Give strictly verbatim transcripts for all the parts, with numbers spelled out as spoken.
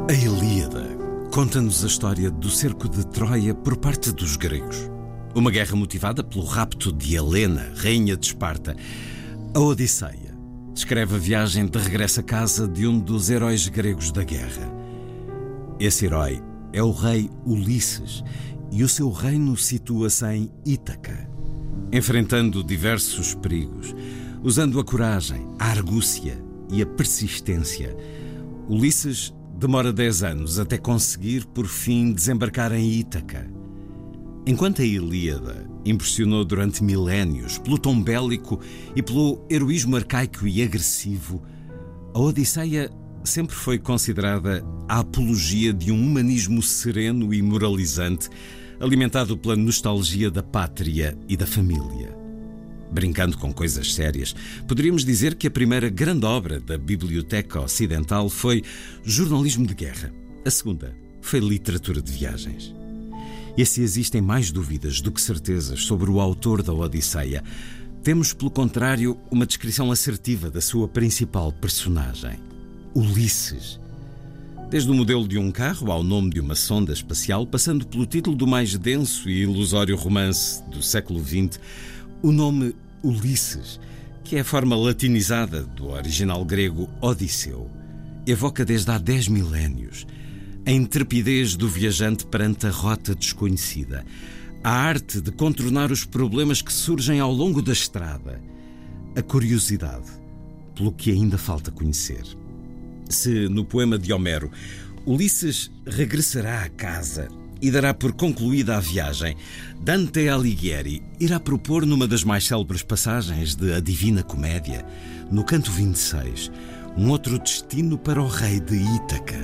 A Ilíada conta-nos a história do cerco de Troia por parte dos gregos. Uma guerra motivada pelo rapto de Helena, rainha de Esparta. A Odisseia descreve a viagem de regresso a casa de um dos heróis gregos da guerra. Esse herói é o rei Ulisses e o seu reino situa-se em Ítaca. Enfrentando diversos perigos, usando a coragem, a argúcia e a persistência, Ulisses demora dez anos até conseguir, por fim, desembarcar em Ítaca. Enquanto a Ilíada impressionou durante milénios pelo tom bélico e pelo heroísmo arcaico e agressivo, a Odisseia sempre foi considerada a apologia de um humanismo sereno e moralizante, alimentado pela nostalgia da pátria e da família. Brincando com coisas sérias, poderíamos dizer que a primeira grande obra da biblioteca ocidental foi jornalismo de guerra. A segunda foi literatura de viagens. E se existem mais dúvidas do que certezas sobre o autor da Odisseia, temos, pelo contrário, uma descrição assertiva da sua principal personagem, Ulisses. Desde o modelo de um carro ao nome de uma sonda espacial, passando pelo título do mais denso e ilusório romance do século vinte, o nome Ulisses, que é a forma latinizada do original grego Odisseu, evoca desde há dez milénios a intrepidez do viajante perante a rota desconhecida, a arte de contornar os problemas que surgem ao longo da estrada, a curiosidade pelo que ainda falta conhecer. Se, no poema de Homero, Ulisses regressará a casa e dará por concluída a viagem, Dante Alighieri irá propor numa das mais célebres passagens de A Divina Comédia, no canto vinte e seis, um outro destino para o rei de Ítaca.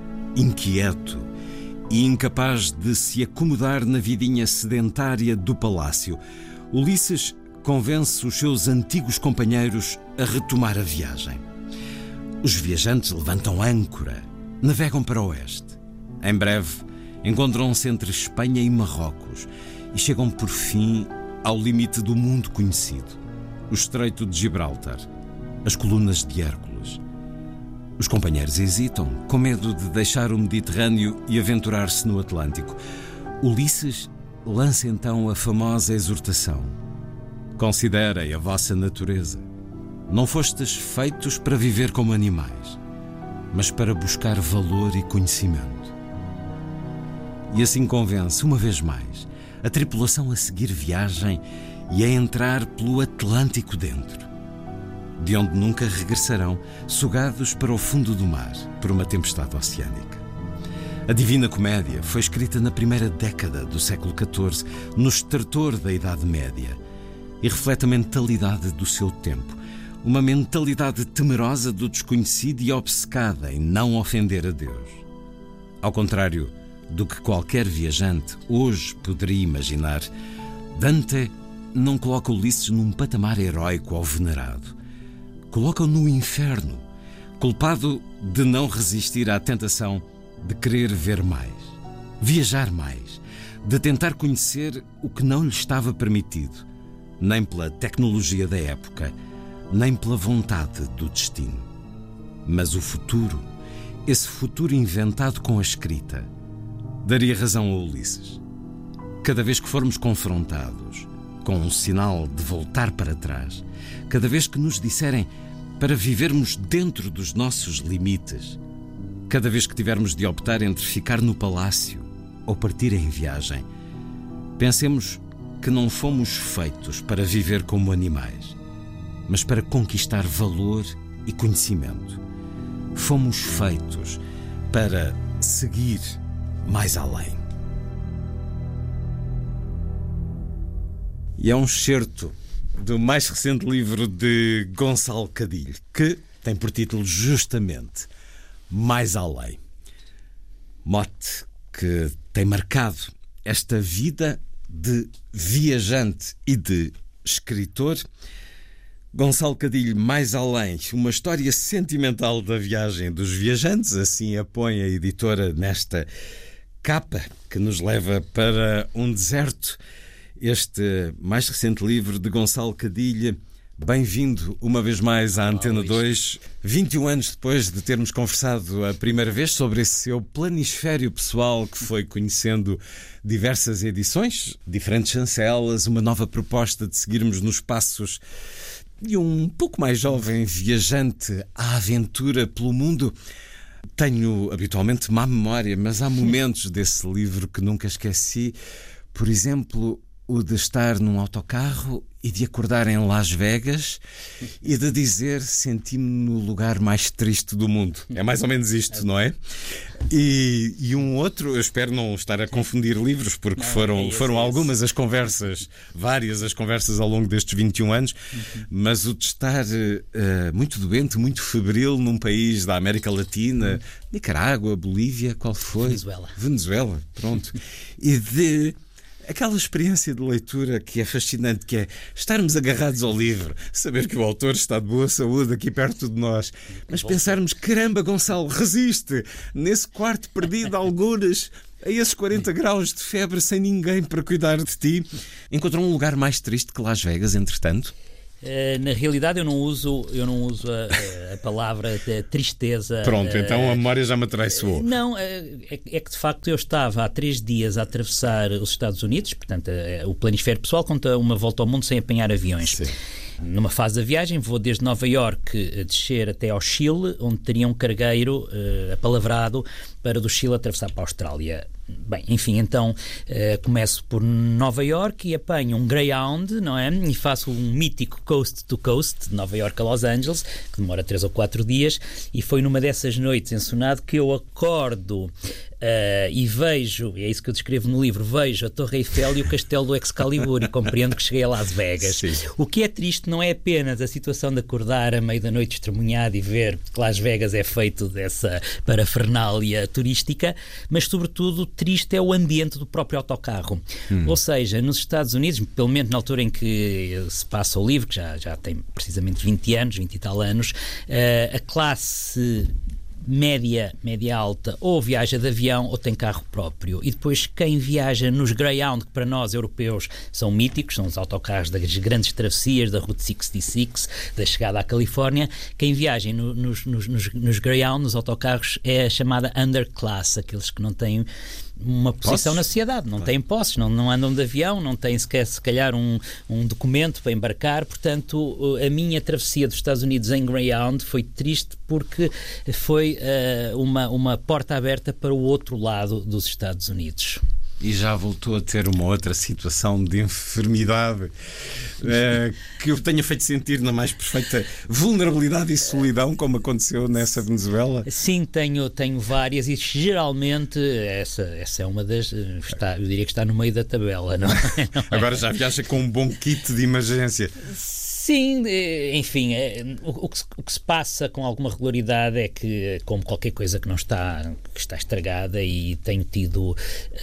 Inquieto e incapaz de se acomodar na vidinha sedentária do palácio, Ulisses convence os seus antigos companheiros a retomar a viagem. Os viajantes levantam âncora, navegam para o oeste. Em breve, encontram-se entre Espanha e Marrocos e chegam, por fim, ao limite do mundo conhecido, o Estreito de Gibraltar, as colunas de Hércules. Os companheiros hesitam, com medo de deixar o Mediterrâneo e aventurar-se no Atlântico. Ulisses lança então a famosa exortação: considerem a vossa natureza. Não fostes feitos para viver como animais, mas para buscar valor e conhecimento. E assim convence, uma vez mais, a tripulação a seguir viagem e a entrar pelo Atlântico dentro, de onde nunca regressarão, sugados para o fundo do mar por uma tempestade oceânica. A Divina Comédia foi escrita na primeira década do século catorze, no estertor da Idade Média, e reflete a mentalidade do seu tempo, uma mentalidade temerosa do desconhecido e obcecada em não ofender a Deus. Ao contrário do que qualquer viajante hoje poderia imaginar, Dante não coloca Ulisses num patamar heróico ou venerado. Coloca-o no inferno, culpado de não resistir à tentação de querer ver mais, viajar mais, de tentar conhecer o que não lhe estava permitido, nem pela tecnologia da época, nem pela vontade do destino. Mas o futuro, esse futuro inventado com a escrita, daria razão a Ulisses. Cada vez que formos confrontados com um sinal de voltar para trás, cada vez que nos disserem para vivermos dentro dos nossos limites, cada vez que tivermos de optar entre ficar no palácio ou partir em viagem, pensemos que não fomos feitos para viver como animais, mas para conquistar valor e conhecimento. Fomos feitos para seguir mais além. E é um excerto do mais recente livro de Gonçalo Cadilho, que tem por título justamente Mais Além. Mote que tem marcado esta vida de viajante e de escritor. Gonçalo Cadilho, Mais Além, uma história sentimental da viagem dos viajantes, assim a põe a editora nesta capa que nos leva para um deserto. Este mais recente livro de Gonçalo Cadilho, Bem-vindo uma vez mais à Antena dois, vinte e um anos depois de termos conversado a primeira vez sobre esse seu planisfério pessoal que foi conhecendo diversas edições, diferentes chancelas, uma nova proposta de seguirmos nos passos de um pouco mais jovem viajante à aventura pelo mundo. Tenho habitualmente má memória, mas há momentos desse livro que nunca esqueci. Por exemplo, o de estar num autocarro e de acordar em Las Vegas e de dizer: senti-me no lugar mais triste do mundo. É mais ou menos isto, não é? E, e um outro, eu espero não estar a confundir livros, porque não, foram, é esse, foram é algumas as conversas, várias as conversas ao longo destes vinte e um anos, uhum. Mas o de estar uh, muito doente, muito febril num país da América Latina, uhum. Nicarágua, Bolívia, qual foi? Venezuela. Venezuela, pronto. E de... aquela experiência de leitura que é fascinante, que é estarmos agarrados ao livro, saber que o autor está de boa saúde aqui perto de nós, mas pensarmos: caramba, Gonçalo, resiste nesse quarto perdido, algures, a esses quarenta graus de febre, sem ninguém para cuidar de ti. Encontrou um lugar mais triste que Las Vegas, entretanto? Uh, na realidade eu não uso, eu não uso a, a palavra tristeza. Pronto, então a memória já me atraiçoou. Uh, não, uh, é, é que de facto eu estava há três dias a atravessar os Estados Unidos, portanto uh, o planisfério pessoal conta uma volta ao mundo sem apanhar aviões. Sim. Numa fase da viagem vou desde Nova Iorque descer até ao Chile, onde teria um cargueiro uh, apalavrado para do Chile atravessar para a Austrália. Bem, enfim, então uh, começo por Nova Iorque e apanho um Greyhound, não é? E faço um mítico Coast to Coast, de Nova Iorque a Los Angeles, que demora três ou quatro dias, e foi numa dessas noites ensonadas que eu acordo uh, e vejo, e é isso que eu descrevo no livro, vejo a Torre Eiffel e o Castelo do Excalibur e compreendo que cheguei a Las Vegas. Sim. O que é triste não é apenas a situação de acordar à meia da noite estremunhado e ver que Las Vegas é feito dessa parafernália turística, mas sobretudo triste é o ambiente do próprio autocarro. Hum. Ou seja, nos Estados Unidos, pelo menos na altura em que se passa o livro, que já, já tem precisamente vinte anos, vinte e tal anos, uh, a classe média, média alta, ou viaja de avião ou tem carro próprio. E depois quem viaja nos Greyhound, que para nós europeus são míticos, são os autocarros das grandes travessias da Route sessenta e seis, da chegada à Califórnia, quem viaja no, nos, nos, nos, nos Greyhound, nos autocarros, é a chamada underclass, aqueles que não têm uma posição posses na sociedade, não claro. Têm posses, não, não andam de avião, não têm sequer, se calhar um, um documento para embarcar. Portanto, a minha travessia dos Estados Unidos em Greyhound foi triste porque foi uh, uma, uma porta aberta para o outro lado dos Estados Unidos. E já voltou a ter uma outra situação de enfermidade eh, que o tenha feito sentir na mais perfeita vulnerabilidade e solidão, como aconteceu nessa Venezuela? Sim, tenho, tenho várias e geralmente essa, essa é uma das... Está, eu diria que está no meio da tabela, não é? Não é? Agora já viaja com um bom kit de emergência. Sim, enfim, o que, se, o que se passa com alguma regularidade é que, como qualquer coisa que não está, que está estragada, e tenho tido uh,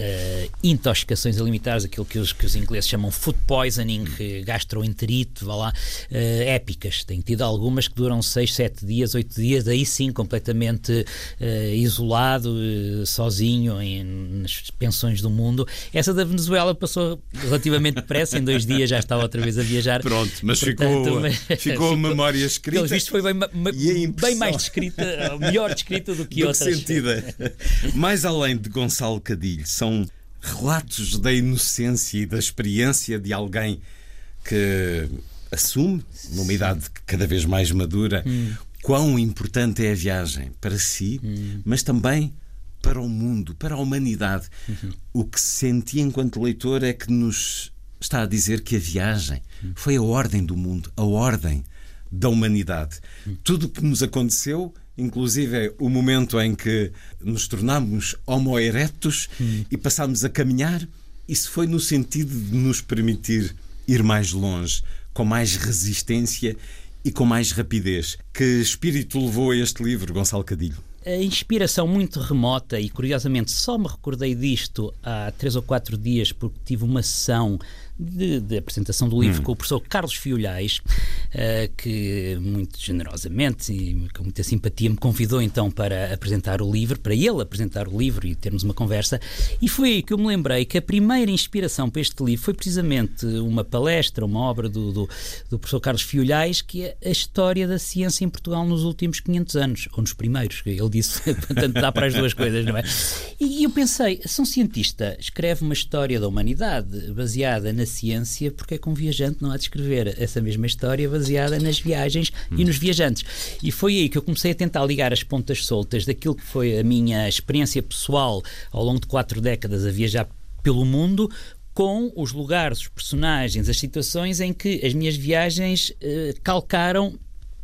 intoxicações alimentares, aquilo que os, que os ingleses chamam food poisoning, gastroenterite, vá lá, uh, épicas. Tenho tido algumas que duram seis, sete dias, oito dias, aí sim, completamente uh, isolado, uh, sozinho, em, nas pensões do mundo. Essa da Venezuela passou relativamente depressa, em dois dias já estava outra vez a viajar. Pronto, mas ficou... Ficou, ficou a memória escrita. Pelo visto foi bem, bem mais descrita, melhor descrita do que do outras. Que sentida. Mais além de Gonçalo Cadilho, são relatos da inocência e da experiência de alguém que assume, numa idade cada vez mais madura, hum. quão importante é a viagem para si, hum. mas também para o mundo, para a humanidade. Uhum. O que senti enquanto leitor é que nos está a dizer que a viagem foi a ordem do mundo, a ordem da humanidade. Tudo o que nos aconteceu, inclusive o momento em que nos tornámos homo erectus hum. e passámos a caminhar, isso foi no sentido de nos permitir ir mais longe, com mais resistência e com mais rapidez. Que espírito levou a este livro, Gonçalo Cadilho? A inspiração muito remota, e curiosamente só me recordei disto há três ou quatro dias, porque tive uma sessão de, de apresentação do livro hum. com o professor Carlos Fiolhais, uh, que muito generosamente e com muita simpatia me convidou então para apresentar o livro, para ele apresentar o livro e termos uma conversa, e foi aí que eu me lembrei que a primeira inspiração para este livro foi precisamente uma palestra, uma obra do, do, do professor Carlos Fiolhais, que é a história da ciência em Portugal nos últimos quinhentos anos, ou nos primeiros, ele disse, portanto dá para as duas coisas, não é? E eu pensei, se um cientista escreve uma história da humanidade baseada na ciência, porque é que um viajante não há de escrever essa mesma história baseada nas viagens hum. e nos viajantes? E foi aí que eu comecei a tentar ligar as pontas soltas daquilo que foi a minha experiência pessoal ao longo de quatro décadas a viajar pelo mundo, com os lugares, os personagens, as situações em que as minhas viagens eh, calcaram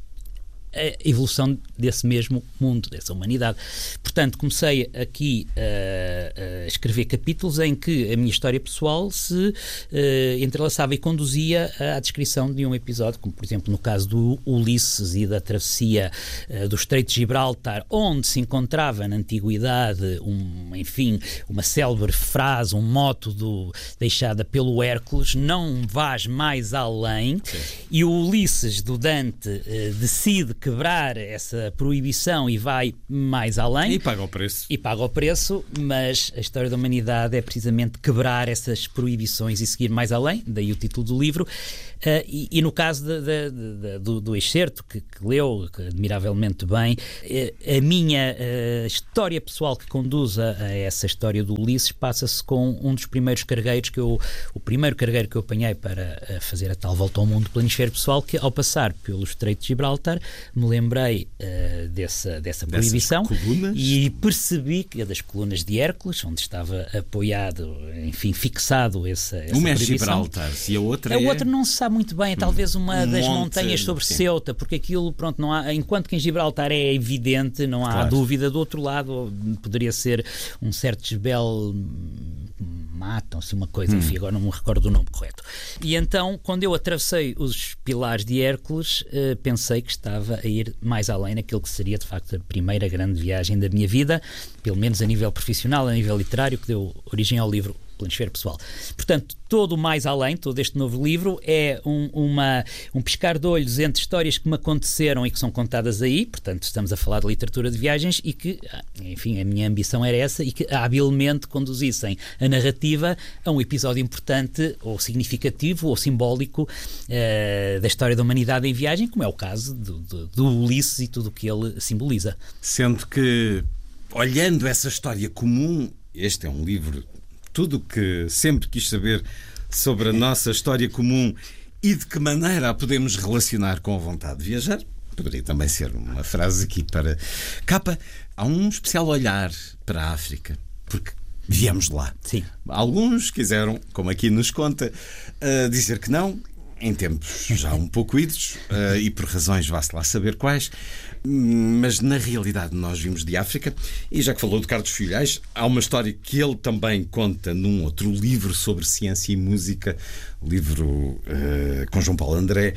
a evolução desse mesmo mundo, dessa humanidade. Portanto, comecei aqui a, a escrever capítulos em que a minha história pessoal se uh, entrelaçava e conduzia à descrição de um episódio, como por exemplo no caso do Ulisses e da travessia uh, do Estreito de Gibraltar, onde se encontrava na antiguidade um, enfim, uma célebre frase, um moto do, deixada pelo Hércules: não vás mais além. Sim. E o Ulisses do Dante uh, decide quebrar essa proibição e vai mais além. E paga o preço. E paga o preço, mas a história da humanidade é precisamente quebrar essas proibições e seguir mais além, daí o título do livro. Uh, e, e no caso de, de, de, do, do excerto que, que leu que admiravelmente bem, uh, a minha uh, história pessoal que conduz a, a essa história do Ulisses passa-se com um dos primeiros cargueiros que eu, o primeiro cargueiro que eu apanhei para uh, fazer a tal volta ao mundo planisfério pessoal, que ao passar pelo Estreito de Gibraltar me lembrei uh, dessa, dessa proibição e percebi que é das colunas de Hércules, onde estava apoiado, enfim, fixado essa, essa uma proibição. É Gibraltar, e a outra a é... outra não se sabe muito bem, é talvez uma um das monte, montanhas sobre sim. Ceuta, porque aquilo, pronto, não há, enquanto que em Gibraltar é evidente, não há claro. dúvida. Do outro lado poderia ser um certo Jebel matam-se uma coisa, hum. enfim, agora não me recordo do nome correto. E então, quando eu atravessei os pilares de Hércules, uh, pensei que estava a ir mais além naquilo que seria, de facto, a primeira grande viagem da minha vida, pelo menos a nível profissional, a nível literário, que deu origem ao livro Planisfério Pessoal. Portanto, todo o mais além, todo este novo livro, é um, uma, um piscar de olhos entre histórias que me aconteceram e que são contadas aí, portanto, estamos a falar de literatura de viagens e que, enfim, a minha ambição era essa, e que habilmente conduzissem a narrativa a um episódio importante, ou significativo, ou simbólico uh, da história da humanidade em viagem, como é o caso do, do, do Ulisses e tudo o que ele simboliza. Sendo que, olhando essa história comum, este é um livro... Tudo o que sempre quis saber sobre a nossa história comum e de que maneira a podemos relacionar com a vontade de viajar, poderia também ser uma frase aqui para capa. Há um especial olhar para a África, porque viemos de lá. Sim. Alguns quiseram, como aqui nos conta, uh, dizer que não, em tempos já um pouco idos, uh, e por razões vá-se lá saber quais. Mas na realidade nós vimos de África, e já que falou de Carlos Fiolhais, há uma história que ele também conta num outro livro sobre ciência e música, livro uh, com João Paulo André,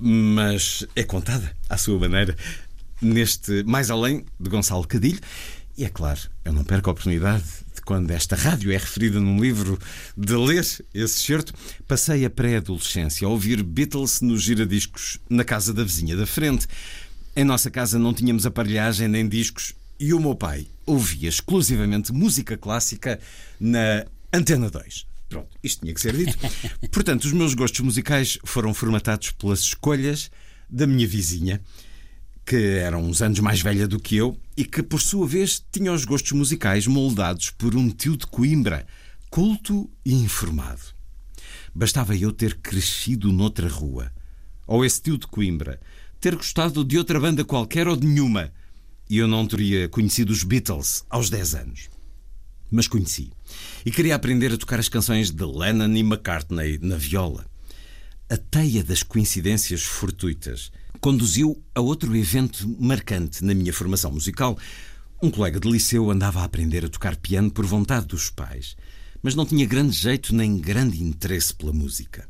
mas é contada à sua maneira neste Mais Além, de Gonçalo Cadilho. E é claro, eu não perco a oportunidade de, quando esta rádio é referida num livro, de ler esse certo. Passei a pré-adolescência a ouvir Beatles nos giradiscos na casa da vizinha da frente. Em nossa casa não tínhamos aparelhagem nem discos e o meu pai ouvia exclusivamente música clássica na Antena dois. Pronto, isto tinha que ser dito. Portanto, os meus gostos musicais foram formatados pelas escolhas da minha vizinha, que era uns anos mais velha do que eu e que, por sua vez, tinha os gostos musicais moldados por um tio de Coimbra, culto e informado. Bastava eu ter crescido noutra rua, ou esse tio de Coimbra ter gostado de outra banda qualquer ou de nenhuma, e eu não teria conhecido os Beatles aos dez anos. Mas conheci. E queria aprender a tocar as canções de Lennon e McCartney na viola. A teia das coincidências fortuitas conduziu a outro evento marcante na minha formação musical. Um colega de liceu andava a aprender a tocar piano por vontade dos pais, mas não tinha grande jeito nem grande interesse pela música.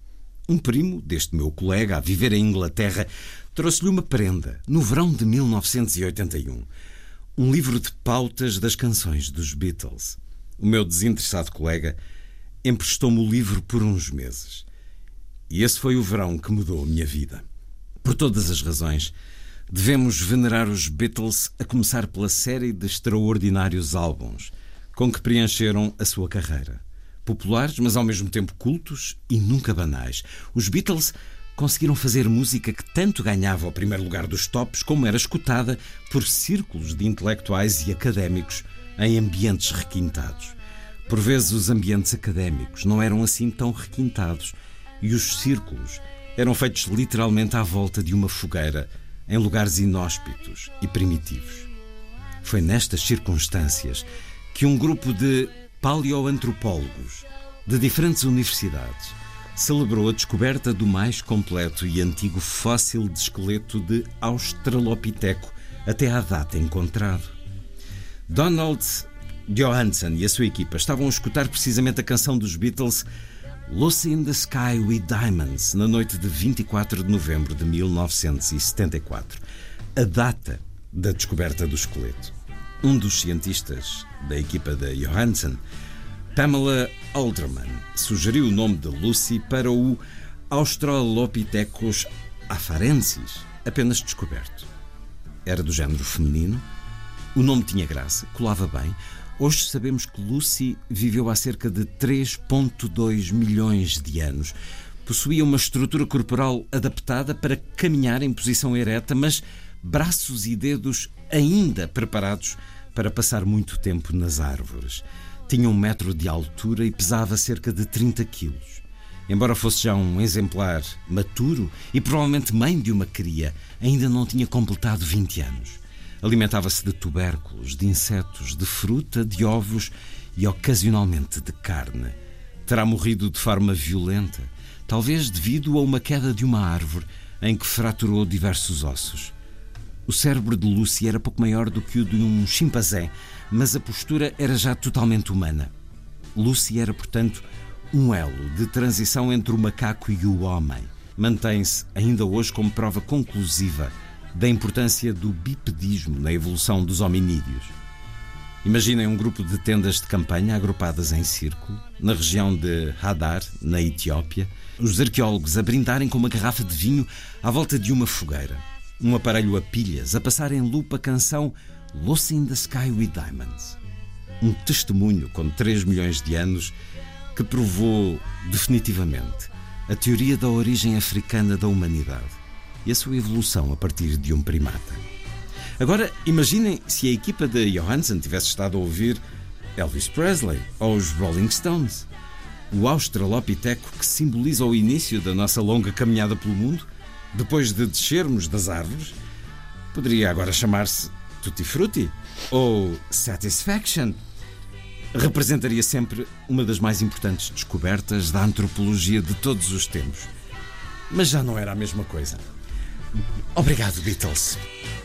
Um primo deste meu colega, a viver em Inglaterra, trouxe-lhe uma prenda, no verão de mil novecentos e oitenta e um. Um livro de pautas das canções dos Beatles. O meu desinteressado colega emprestou-me o livro por uns meses. E esse foi o verão que mudou a minha vida. Por todas as razões, devemos venerar os Beatles, a começar pela série de extraordinários álbuns com que preencheram a sua carreira. Populares, mas ao mesmo tempo cultos e nunca banais. Os Beatles conseguiram fazer música que tanto ganhava o primeiro lugar dos tops, como era escutada por círculos de intelectuais e académicos em ambientes requintados. Por vezes os ambientes académicos não eram assim tão requintados e os círculos eram feitos literalmente à volta de uma fogueira em lugares inóspitos e primitivos. Foi nestas circunstâncias que um grupo de paleoantropólogos de diferentes universidades celebrou a descoberta do mais completo e antigo fóssil de esqueleto de Australopiteco até à data encontrado. Donald Johanson e a sua equipa estavam a escutar precisamente a canção dos Beatles Lucy in the Sky with Diamonds na noite de vinte e quatro de novembro de mil novecentos e setenta e quatro, a data da descoberta do esqueleto. Um dos cientistas da equipa de Johanson, Pamela Alderman, sugeriu o nome de Lucy para o Australopithecus afarensis, apenas descoberto. Era do género feminino, o nome tinha graça, colava bem. Hoje sabemos que Lucy viveu há cerca de três vírgula dois milhões de anos. Possuía uma estrutura corporal adaptada para caminhar em posição ereta, mas braços e dedos ainda preparados para passar muito tempo nas árvores. Tinha um metro de altura e pesava cerca de trinta quilos. Embora fosse já um exemplar maturo e provavelmente mãe de uma cria, ainda não tinha completado vinte anos. Alimentava-se de tubérculos, de insetos, de fruta, de ovos e ocasionalmente de carne. Terá morrido de forma violenta, talvez devido a uma queda de uma árvore em que fraturou diversos ossos. O cérebro de Lucy era pouco maior do que o de um chimpanzé, mas a postura era já totalmente humana. Lucy era, portanto, um elo de transição entre o macaco e o homem. Mantém-se ainda hoje como prova conclusiva da importância do bipedismo na evolução dos hominídeos. Imaginem um grupo de tendas de campanha agrupadas em círculo, na região de Hadar, na Etiópia, os arqueólogos a brindarem com uma garrafa de vinho à volta de uma fogueira, um aparelho a pilhas a passar em loop a canção Lucy in the Sky with Diamonds. Um testemunho com três milhões de anos que provou definitivamente a teoria da origem africana da humanidade e a sua evolução a partir de um primata. Agora, imaginem se a equipa de Johanson tivesse estado a ouvir Elvis Presley ou os Rolling Stones. O Australopiteco que simboliza o início da nossa longa caminhada pelo mundo, depois de descermos das árvores, poderia agora chamar-se Tutti Frutti ou Satisfaction. Representaria sempre uma das mais importantes descobertas da antropologia de todos os tempos. Mas já não era a mesma coisa. Obrigado, Beatles.